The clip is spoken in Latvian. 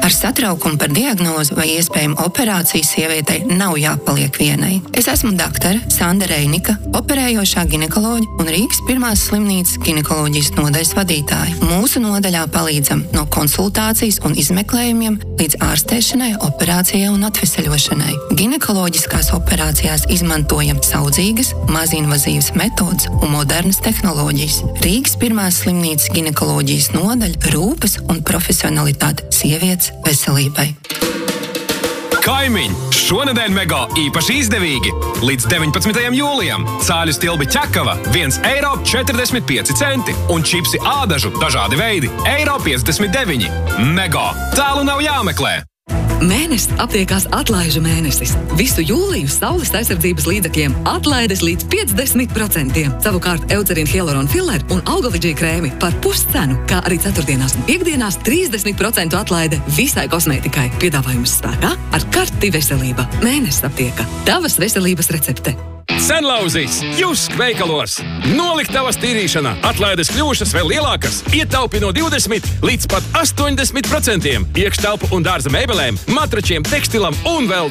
Ar satraukumu par diagnozi vai iespējamu operāciju sievietei nav jāpaliek vienai. Es esmu doktore Sanda Reinika, operējošā ginekoloģe un Rīgas pirmās slimnīcas ginekoloģijas nodaļas vadītāja. Mūsu nodaļā palīdzam no konsultācijas un izmeklējumiem līdz ārstēšanai, operācijai un atveseļošanai. Ginekoloģiskās operācijās izmantojam saudzīgas, mazinvazīvas metodas un modernas tehnoloģijas. Rīgas pirmās slimnīcas ginekoloģijas nodaļa rūpes un profesionalitāte sievietes veselībai. Kaimiņi! Šonedēļ Mego īpaši izdevīgi! Līdz 19. jūlijam cāļu stilbi ķekava 1,45 eiro un čipsi ādažu dažādi veidi €59. Mego! Tālu nav jāmeklē! Mēnesis aptiekās atlaižu mēnesis. Visu jūliju saules aizsardzības līdzekļiem atlaides līdz 50%. Savukārt Eucerin Hyaluron Filler un Augalidžī krēmi par puscenu, kā arī ceturtdienās un piekdienās 30% atlaide visai kosmētikai. Piedāvājums spēkā ar karti veselība. Mēnesis aptieka. Tavas veselības recepte. Senlauzīs, Jusk veikalos! Noliktavas tīrīšana, atlaides kļūšas vēl lielākas, ietaupi no 20 līdz pat 80%, iekštelpu un dārza mēbelēm, matračiem, tekstilam un vēl